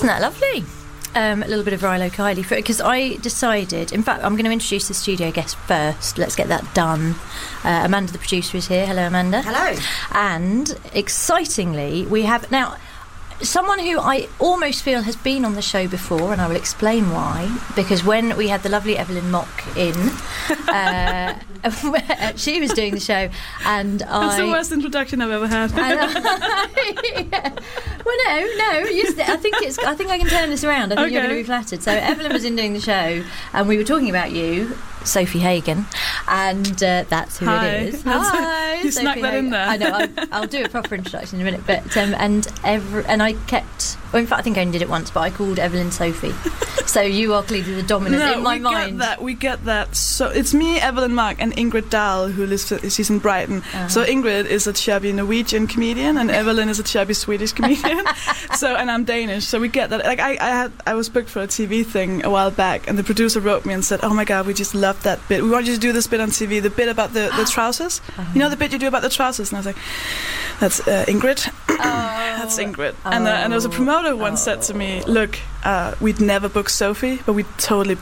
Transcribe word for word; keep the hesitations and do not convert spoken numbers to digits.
Wasn't that lovely? Um, a little bit of Rilo Kiley, because I decided, in fact, I'm going to introduce the studio guest first. Let's get that done. Uh, Amanda, the producer, is here. Hello, Amanda. Hello. And excitingly, we have now someone who I almost feel has been on the show before, and I will explain why. Because when we had the lovely Evelyn Mock in, uh, she was doing the show, and That's I. That's the worst introduction I've ever had. yeah. Well, no, no. You st- I think it's. I think I can turn this around. I think Okay. you're going to be flattered. So Evelyn was in doing the show, and we were talking about you, Sophie Hagen, and uh, that's who Hi. it is. That's Hi, you snuck Sophie that in Hagen. there. I know. I, I'll do a proper introduction in a minute, but um, and every and I kept. Well, in fact, I think I only did it once, but I called Evelyn Sophie. So you are clearly the dominant No, in my we mind. get that. We get that. So it's me, Evelyn Mark, and Ingrid Dahl, who lives. She's in Brighton. Uh-huh. So Ingrid is a chubby Norwegian comedian, and Evelyn is a chubby Swedish comedian. So and I'm Danish. So we get that. Like I, I had, I was booked for a T V thing a while back, and the producer wrote me and said, "Oh my God, we just love that bit. We want you to do this bit on T V. The bit about the, the trousers. Uh-huh. You know the bit you do about the trousers." And I was like, "That's uh, Ingrid. Oh. That's Ingrid." And uh, and there was a promoter once Oh. said to me, "Look, uh, we'd never book Sophie, but we totally